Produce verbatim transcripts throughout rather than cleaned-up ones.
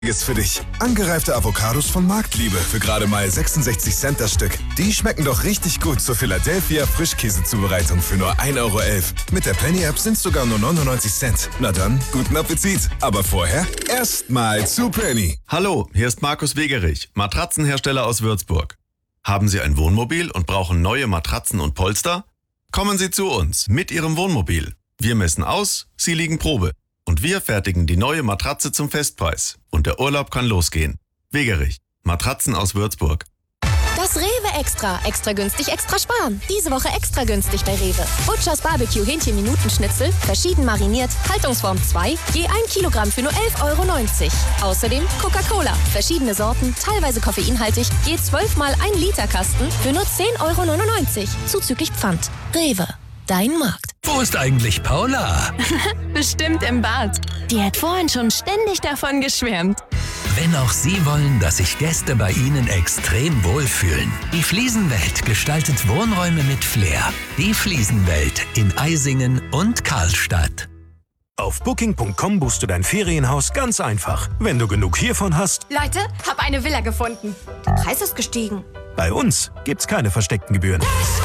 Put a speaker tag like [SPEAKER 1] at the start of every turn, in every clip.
[SPEAKER 1] Ist für dich. Angereifte Avocados von Marktliebe für gerade mal sechsundsechzig Cent das Stück. Die schmecken doch richtig gut zur Philadelphia Frischkäsezubereitung für nur ein Euro elf. Mit der Penny-App sind es sogar nur neunundneunzig Cent. Na dann, guten Appetit. Aber vorher erstmal zu Penny.
[SPEAKER 2] Hallo, hier ist Markus Wegerich, Matratzenhersteller aus Würzburg. Haben Sie ein Wohnmobil und brauchen neue Matratzen und Polster? Kommen Sie zu uns mit Ihrem Wohnmobil. Wir messen aus, Sie liegen Probe. Und wir fertigen die neue Matratze zum Festpreis. Und der Urlaub kann losgehen. Wegerich, Matratzen aus Würzburg.
[SPEAKER 3] Das Rewe Extra. Extra günstig, extra sparen. Diese Woche extra günstig bei Rewe. Butchers Barbecue Hähnchen-Minutenschnitzel, verschieden mariniert, Haltungsform zwei, je ein Kilogramm für nur elf Euro neunzig. Außerdem Coca-Cola, verschiedene Sorten, teilweise koffeinhaltig, je zwölf mal ein Liter Kasten für nur zehn Euro neunundneunzig. Zuzüglich Pfand. Rewe. Dein Markt.
[SPEAKER 4] Wo ist eigentlich Paula?
[SPEAKER 5] Bestimmt im Bad. Die hat vorhin schon ständig davon geschwärmt.
[SPEAKER 4] Wenn auch Sie wollen, dass sich Gäste bei Ihnen extrem wohlfühlen. Die Fliesenwelt gestaltet Wohnräume mit Flair. Die Fliesenwelt in Eisingen und Karlstadt.
[SPEAKER 6] Auf Booking Punkt com buchst du dein Ferienhaus ganz einfach. Wenn du genug hiervon hast.
[SPEAKER 7] Leute, hab eine Villa gefunden. Der Preis ist gestiegen.
[SPEAKER 6] Bei uns gibt's keine versteckten Gebühren.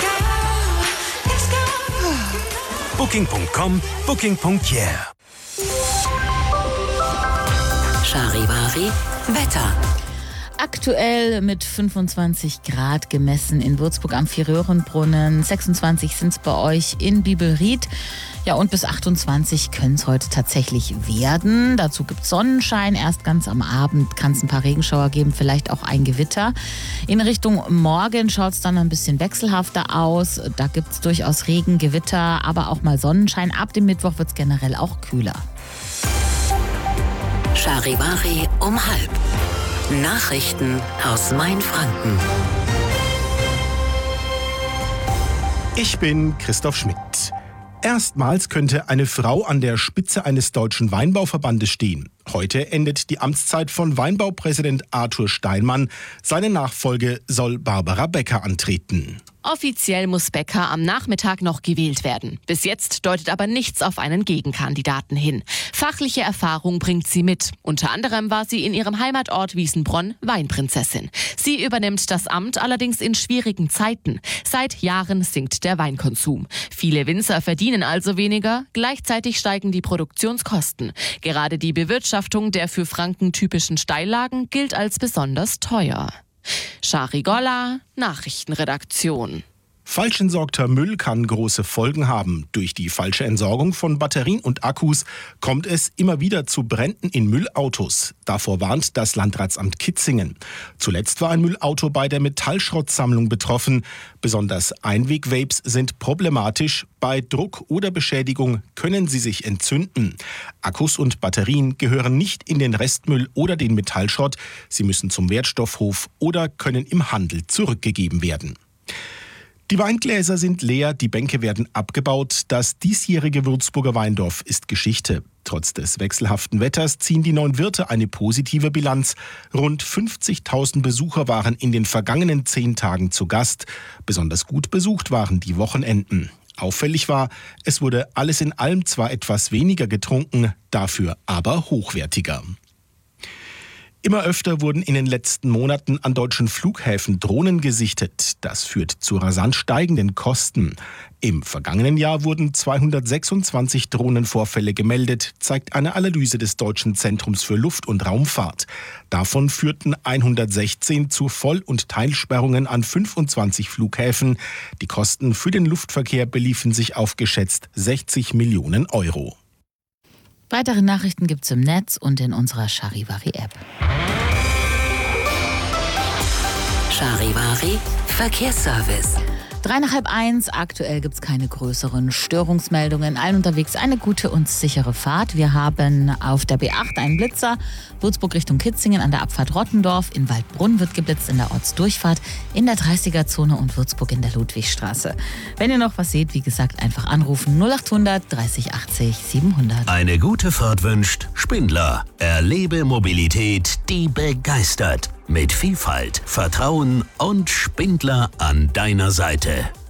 [SPEAKER 6] Booking Punkt com, Booking Punkt yeah.
[SPEAKER 8] Charivari Wetter.
[SPEAKER 9] Aktuell mit fünfundzwanzig Grad gemessen in Würzburg am Vierröhrenbrunnen. sechsundzwanzig sind es bei euch in Bibelried. Ja, und bis achtundzwanzig können es heute tatsächlich werden. Dazu gibt es Sonnenschein. Erst ganz am Abend kann es ein paar Regenschauer geben, vielleicht auch ein Gewitter. In Richtung Morgen schaut es dann ein bisschen wechselhafter aus. Da gibt es durchaus Regen, Gewitter, aber auch mal Sonnenschein. Ab dem Mittwoch wird es generell auch kühler.
[SPEAKER 8] Charivari um halb. Nachrichten aus Mainfranken.
[SPEAKER 10] Ich bin Christoph Schmidt. Erstmals könnte eine Frau an der Spitze eines deutschen Weinbauverbandes stehen. Heute endet die Amtszeit von Weinbaupräsident Arthur Steinmann. Seine Nachfolge soll Barbara Becker antreten.
[SPEAKER 11] Offiziell muss Becker am Nachmittag noch gewählt werden. Bis jetzt deutet aber nichts auf einen Gegenkandidaten hin. Fachliche Erfahrung bringt sie mit. Unter anderem war sie in ihrem Heimatort Wiesenbronn Weinprinzessin. Sie übernimmt das Amt allerdings in schwierigen Zeiten. Seit Jahren sinkt der Weinkonsum. Viele Winzer verdienen also weniger. Gleichzeitig steigen die Produktionskosten. Gerade die Bewirtschaftung der für Franken typischen Steillagen gilt als besonders teuer. Shari Golla, Nachrichtenredaktion.
[SPEAKER 10] Falsch entsorgter Müll kann große Folgen haben. Durch die falsche Entsorgung von Batterien und Akkus kommt es immer wieder zu Bränden in Müllautos. Davor warnt das Landratsamt Kitzingen. Zuletzt war ein Müllauto bei der Metallschrottsammlung betroffen. Besonders Einweg-Vapes sind problematisch. Bei Druck oder Beschädigung können sie sich entzünden. Akkus und Batterien gehören nicht in den Restmüll oder den Metallschrott. Sie müssen zum Wertstoffhof oder können im Handel zurückgegeben werden. Die Weingläser sind leer, die Bänke werden abgebaut. Das diesjährige Würzburger Weindorf ist Geschichte. Trotz des wechselhaften Wetters ziehen die neun Wirte eine positive Bilanz. Rund fünfzigtausend Besucher waren in den vergangenen zehn Tagen zu Gast. Besonders gut besucht waren die Wochenenden. Auffällig war, es wurde alles in allem zwar etwas weniger getrunken, dafür aber hochwertiger. Immer öfter wurden in den letzten Monaten an deutschen Flughäfen Drohnen gesichtet. Das führt zu rasant steigenden Kosten. Im vergangenen Jahr wurden zweihundertsechsundzwanzig Drohnenvorfälle gemeldet, zeigt eine Analyse des Deutschen Zentrums für Luft- und Raumfahrt. Davon führten hundertsechzehn zu Voll- und Teilsperrungen an fünfundzwanzig Flughäfen. Die Kosten für den Luftverkehr beliefen sich auf geschätzt sechzig Millionen Euro.
[SPEAKER 9] Weitere Nachrichten gibt's im Netz und in unserer Charivari-App.
[SPEAKER 8] Charivari Verkehrsservice.
[SPEAKER 9] Drei nach halb eins. Aktuell gibt's keine größeren Störungsmeldungen. Allen unterwegs eine gute und sichere Fahrt. Wir haben auf der B acht einen Blitzer. Würzburg Richtung Kitzingen an der Abfahrt Rottendorf. In Waldbrunn wird geblitzt in der Ortsdurchfahrt. In der dreißiger-Zone und Würzburg in der Ludwigstraße. Wenn ihr noch was seht, wie gesagt, einfach anrufen. null achthundert dreißig achtzig siebenhundert.
[SPEAKER 4] Eine gute Fahrt wünscht Spindler. Erlebe Mobilität, die begeistert. Mit Vielfalt, Vertrauen und Spindler an deiner Seite.